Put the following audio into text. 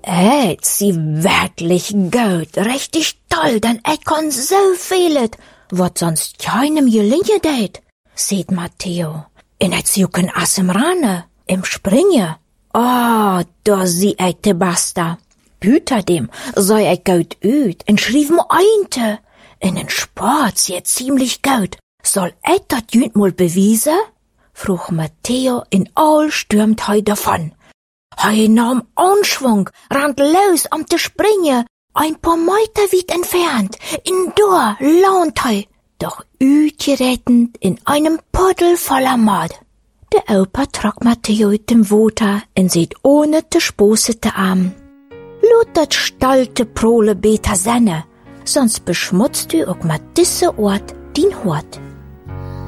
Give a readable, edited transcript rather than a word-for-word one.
Sie wirklich gut, richtig toll, denn kann so vieles, wat sonst keinem gelingen deit, seht Matteo. Sie jucken as im Rane, im Springe. Da sie de basta. Büter dem, sei gut üt, en schrief mo einte. In den Sport sie ziemlich gut. Soll dat jünt mal bewiese? Fruch Matteo in all stürmt hei davon. Hei nahm Anschwung, rannt los te springen, ein paar Meter weit entfernt, in Dor launt hei, doch ütgerettend in einem Puddel voller Mad. Der Opa trag Matteo mit dem Water und sieht ohne de sposete Arm. Lutet stalte Prole beter Senne, sonst beschmutzt du auch mit disse Ort din Hort.